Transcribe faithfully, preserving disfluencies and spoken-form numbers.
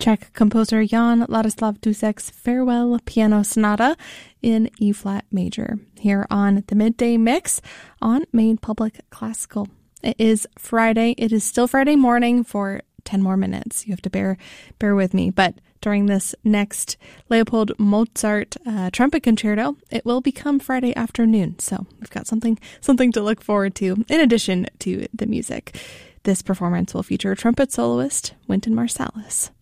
Czech composer Jan Ladislav Dusek's Farewell Piano Sonata in E-flat major, here on the Midday Mix on Maine Public Classical. It is Friday. It is still Friday morning for ten more minutes. You have to bear bear with me. But during this next Leopold Mozart uh, trumpet concerto, it will become Friday afternoon. So we've got something something to look forward to in addition to the music. This performance will feature trumpet soloist Wynton Marsalis.